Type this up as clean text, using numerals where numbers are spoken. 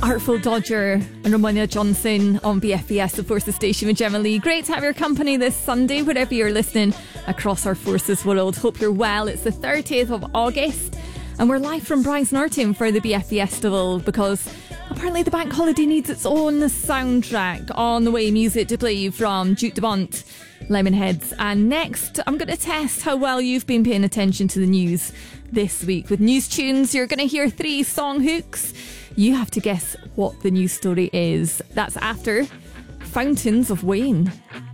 Artful Dodger and Ramona Johnson on BFBS, the Forces Station with Gemma Lee. Great to have your company this Sunday, wherever you're listening across our Forces world. Hope you're well. It's the 30th of August and we're live from Brize Norton for the BFBS Festival because apparently the bank holiday needs its own soundtrack. On the way, music to play from Duke Dumont, Lemonheads. And next, I'm going to test how well you've been paying attention to the news this week. With News Tunes, you're going to hear 3 song hooks. You have to guess what the news story is. That's after Fountains of Wayne.